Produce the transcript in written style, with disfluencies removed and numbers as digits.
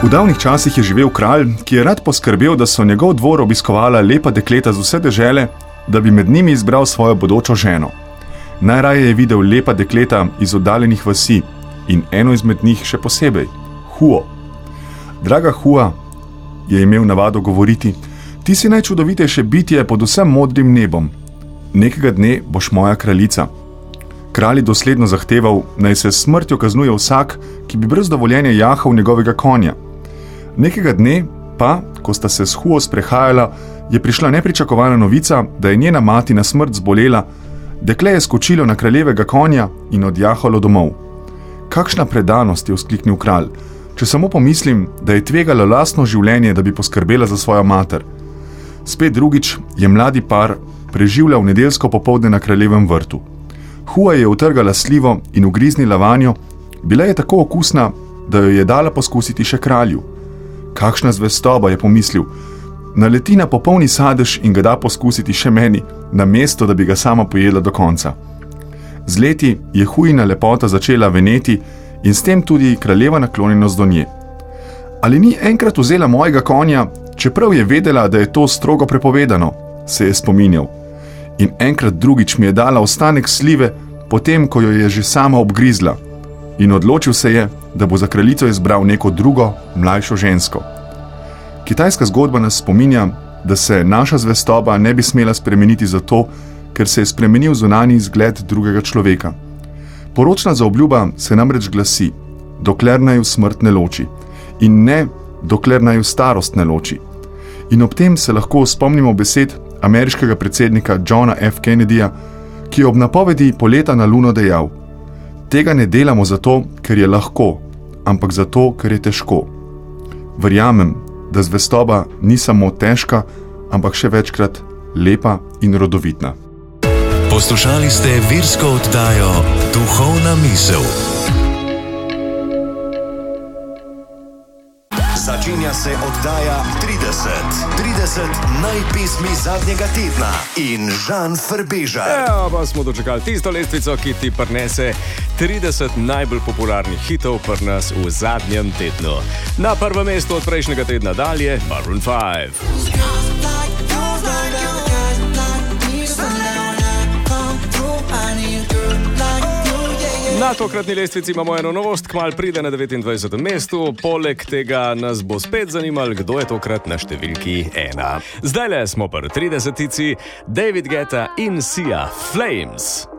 V davnih časih je živel kralj, ki je rad poskrbel, da so njegov dvor obiskovala lepa dekleta z vse dežele, da bi med njimi izbral svojo bodočo ženo. Najraje je videl lepa dekleta iz oddaljenih vasi in eno izmed njih še posebej, Huo. Draga Hua, je imel navado govoriti, ti si najčudovitejše bitje pod vsem modrim nebom. Nekega dne boš moja kraljica. Kralj je dosledno zahteval, naj se s smrtjo kaznuje vsak, ki bi brez dovoljenja jahal njegovega konja. Nekega dne pa, ko sta se s Huo sprehajala, je prišla nepričakovana novica, da je njena mati na smrt zbolela. Dekle je skočilo na kraljevega konja in odjahalo domov. Kakšna predanost, je vzkliknil kralj, če samo pomislim, da je tvegala lastno življenje, da bi poskrbela za svojo mater. Spet drugič je mladi par preživljal nedeljsko popoldne na kraljevem vrtu. Hua je utrgala slivo in ugriznila vanjo, bila je tako okusna, da jo je dala poskusiti še kralju. Kakšna zvestoba, je pomislil, naleti na popolni sadež in ga da poskusiti še meni, namesto da bi ga sama pojedla do konca. Z leti je Huina lepota začela veneti in s tem tudi kraljeva naklonjenost do nje. Ali ni enkrat vzela mojega konja, čeprav je vedela, da je to strogo prepovedano, se je spominjal. In enkrat drugič mi je dala ostanek slive, potem, ko jo je že sama obgrizla. In odločil se je, da bo za kraljico izbral neko drugo, mlajšo žensko. Kitajska zgodba nas spominja, da se naša zvestoba ne bi smela spremeniti zato, ker se je spremenil zunanji izgled drugega človeka. Poročna zaobljuba se namreč glasi, dokler naju smrt ne loči, in ne, dokler naju starost ne loči. In ob tem se lahko spomnimo besed ameriškega predsednika Johna F. Kennedyja, ki je ob napovedi poleta na Luno dejal: tega ne delamo zato, ker je lahko, ampak zato, ker je težko. Verjamem, da zvestoba ni samo težka, ampak še večkrat lepa in rodovitna. Poslušali ste virsko oddajo Duhovna misel. Začenja se oddaja 30 najpesmi zadnjega tedna in Žan Frbežar. Ja, pa smo dočekali tisto lestvico, ki ti prinese 30 najbolj popularnih hitov pri nas v zadnjem tednu. Na prvem mestu od prejšnjega tedna dalje Maroon 5. Na tokratni lestvici imamo eno novost, kmalu pride na 29. mestu, poleg tega nas bo spet zanimalo, kdo je tokrat na številki 1. Zdajle smo pri 30-tici, David Guetta in Sia, Flames.